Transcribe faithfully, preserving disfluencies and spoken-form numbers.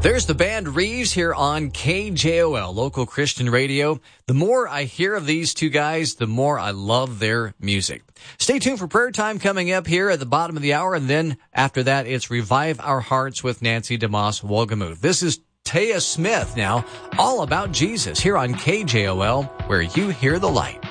There's the band Reeves here on K J O L, local Christian radio. The more I hear of these two guys, the more I love their music. Stay tuned for prayer time coming up here at the bottom of the hour, and then after that, it's Revive Our Hearts with Nancy DeMoss Wolgemuth. This is Taya Smith now, all about Jesus here on K J O L, where you hear the light.